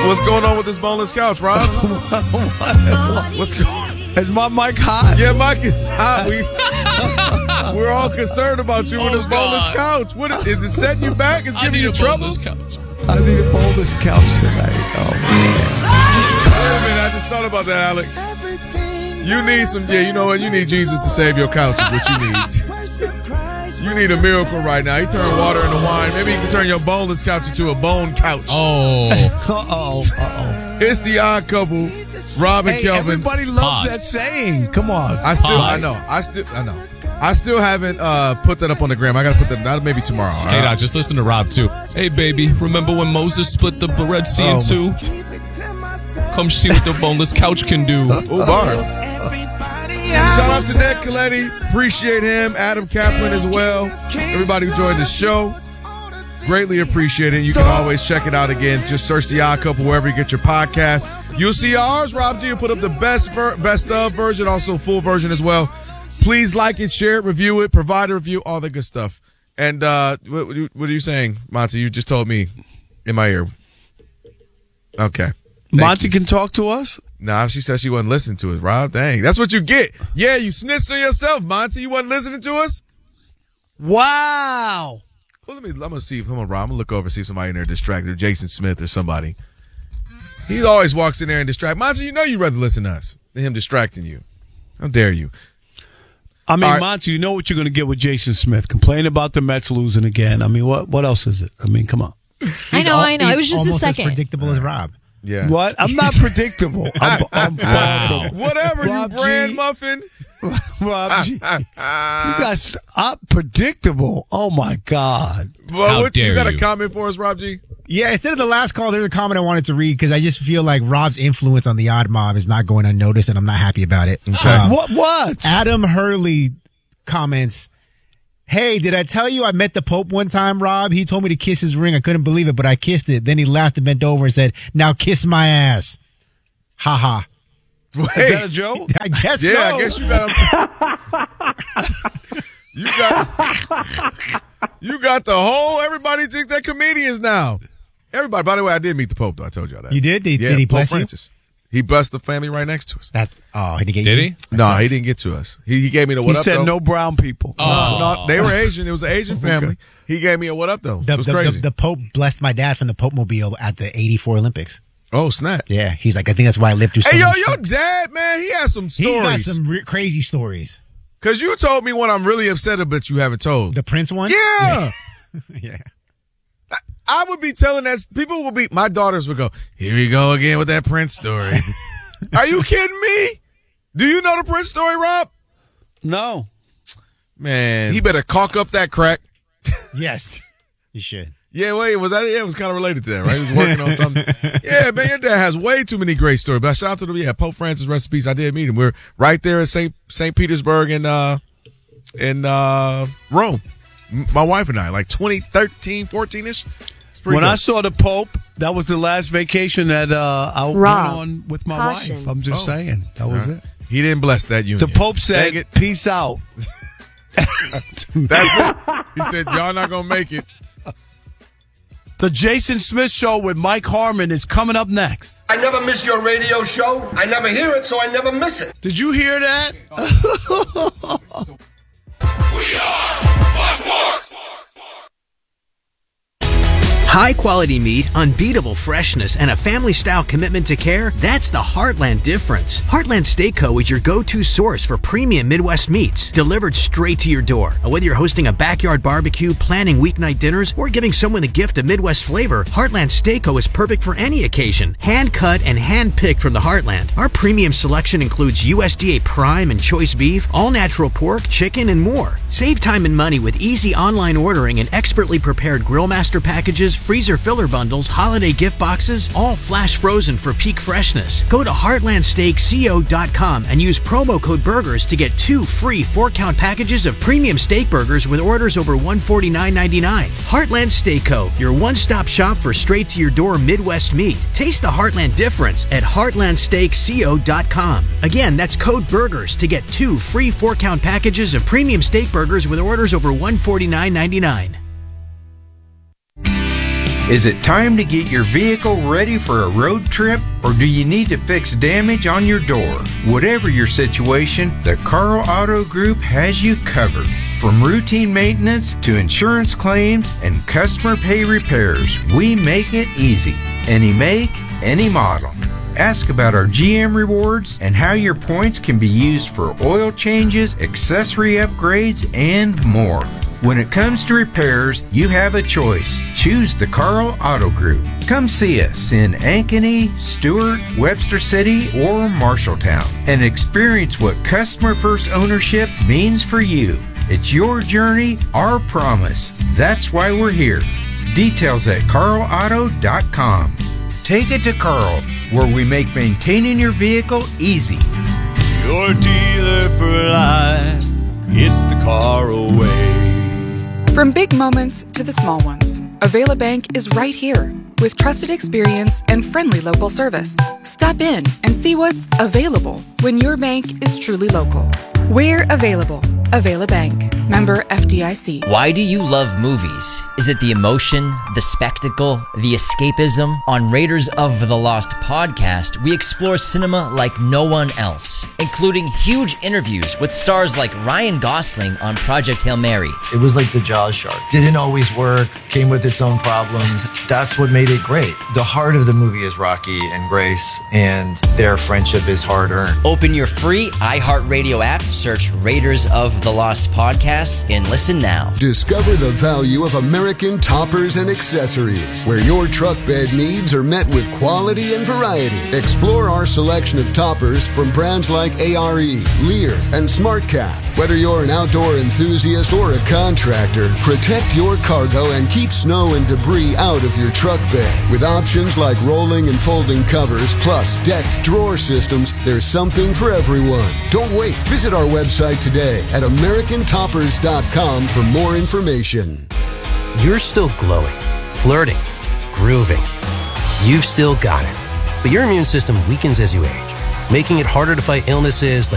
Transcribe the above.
What's going on with this boneless couch, Rob? What's going on? Is my mic hot? Yeah, mic is hot. We're all concerned about you with this boneless couch. What is it setting you back? It's giving you troubles? I need a boneless couch tonight. Oh, Wait a minute, I just thought about that, Alex. You need some, you know what? You need Jesus to save your couch is what you need. You need a miracle right now. He turned water into wine. Maybe he can turn your boneless couch into a bone couch. Uh-oh. It's the Odd Couple, Rob and Kelvin. Everybody loves that saying. Come on. I know. I still haven't put that up on the gram. I got to put that maybe tomorrow. Hey, Doc, just listen to Rob, too. Hey, baby, remember when Moses split the Red Sea in two? Come see what the boneless couch can do. Ooh, bars. Shout out to Ned Coletti. Appreciate him. Adam Kaplan as well. Everybody who joined the show. Greatly appreciate it. You can always check it out again. Just search The Odd Couple wherever you get your podcast. You'll see ours. Rob G will put up the best of version, also full version as well. Please like it, share it, review it, provide a review, all the good stuff. And what are you saying, Monty? You just told me in my ear. Okay. Monty can talk to us? Nah, she said she wasn't listening to us, Rob. Dang, that's what you get. Yeah, you snitched on yourself, Monty. You wasn't listening to us? Wow. Well, I'm gonna see if I'm gonna look over, see if somebody in there distracted, Jason Smith or somebody. He always walks in there and distracts. Monty, you know you'd rather listen to us than him distracting you. How dare you? I mean, Monty, you know what you're going to get with Jason Smith. Complain about the Mets losing again. I mean, what else is it? I mean, come on. I know. It was just a second. As predictable as Rob. Yeah. What? I'm not predictable. I'm whatever, Rob you brand G. muffin. Rob G. You guys are predictable. Oh, my God. Well, you got a you. comment for us, Rob G? Yeah, instead of the last call, there's a comment I wanted to read because I just feel like Rob's influence on the Odd Mob is not going unnoticed, and I'm not happy about it. Okay. What? Adam Hurley comments, "Hey, did I tell you I met the Pope one time, Rob? He told me to kiss his ring. I couldn't believe it, but I kissed it. Then he laughed and bent over and said, 'Now kiss my ass.' Ha ha." Wait, Is that a joke? I guess yeah, so. I guess you got you got the whole. Everybody think they're comedians now. Everybody. By the way, I did meet the Pope, though. I told y'all that. You did? Did he Pope bless Francis. He blessed the family right next to us. He didn't get Did you? he? No, he didn't get to us. He gave me the what He up, said though. no brown people. No, they were Asian. It was an Asian family. He gave me a what up, though. It was crazy. The Pope blessed my dad from the Pope Mobile at the '84 Olympics. Oh, snap. Yeah, he's like, I think that's why I lived through so Hey, many your things. dad, man, he has some He got stories. some crazy stories. Because you told me one I'm really upset about you haven't told. The Prince one? Yeah. Yeah. I would be telling that. People would be, my daughters would go, here we go again with that Prince story. Are you kidding me? Do you know the Prince story, Rob? No. Man. He better caulk up that crack. Yes. You should. Yeah, wait, was that it? Yeah, it was kind of related to that, right? He was working on something. Yeah, man, your dad has way too many great stories. But shout out to them. Yeah, Pope Francis, rest in peace. I did meet him. We're right there in St. Petersburg in Rome. My wife and I, like 2013, 14-ish. When I saw the Pope, that was the last vacation that I went on with my wife. I'm just saying. That was it. He didn't bless that union. The Pope said, peace out. That's it. He said, y'all not going to make it. The Jason Smith Show with Mike Harmon is coming up next. I never miss your radio show. I never hear it, so I never miss it. Did you hear that? We are Fox Sports. High quality meat, unbeatable freshness, and a family-style commitment to care, that's the Heartland difference. Heartland Steak Co. is your go-to source for premium Midwest meats, delivered straight to your door. Whether you're hosting a backyard barbecue, planning weeknight dinners, or giving someone the gift of Midwest flavor, Heartland Steak Co. is perfect for any occasion. Hand-cut and hand-picked from the Heartland. Our premium selection includes USDA Prime and Choice Beef, all-natural pork, chicken, and more. Save time and money with easy online ordering and expertly prepared Grill Master packages, freezer filler bundles, holiday gift boxes, all flash frozen for peak freshness. Go to heartlandsteakco.com and use promo code BURGERS to get 2 free 4-count packages of premium steak burgers with orders over $149.99. Heartland Steak Co., your one-stop shop for straight-to-your-door Midwest meat. Taste the Heartland difference at heartlandsteakco.com. Again, that's code BURGERS to get 2 free 4-count packages of premium steak burgers with orders over $149.99. Is it time to get your vehicle ready for a road trip, or do you need to fix damage on your door? Whatever your situation, the Carl Auto Group has you covered. From routine maintenance to insurance claims and customer pay repairs, we make it easy. Any make, any model. Ask about our GM rewards and how your points can be used for oil changes, accessory upgrades, and more. When it comes to repairs, you have a choice. Choose the Carl Auto Group. Come see us in Ankeny, Stewart, Webster City, or Marshalltown and experience what customer first ownership means for you. It's your journey, our promise. That's why we're here. Details at carlauto.com. Take it to Carl, where we make maintaining your vehicle easy. Your dealer for life, it's the Carl way. From big moments to the small ones, Avela Bank is right here with trusted experience and friendly local service. Stop in and see what's available when your bank is truly local. We're available. Avela Bank. Member FDIC. Why do you love movies? Is it the emotion, the spectacle, the escapism? On Raiders of the Lost podcast, we explore cinema like no one else, including huge interviews with stars like Ryan Gosling on Project Hail Mary. It was like the Jaws shark. Didn't always work, came with its own problems. That's what made it great. The heart of the movie is Rocky and Grace, and their friendship is hard-earned. Open your free iHeartRadio app, search Raiders of the Lost podcast, and listen now. Discover the value of American toppers and accessories, where your truck bed needs are met with quality and variety. Explore our selection of toppers from brands like ARE, Lear, and SmartCap. Whether you're an outdoor enthusiast or a contractor, protect your cargo and keep snow and debris out of your truck bed. With options like rolling and folding covers, plus decked drawer systems, there's something for everyone. Don't wait. Visit our website today at AmericanToppers.com for more information. You're still glowing, flirting, grooving. You've still got it. But your immune system weakens as you age, making it harder to fight illnesses like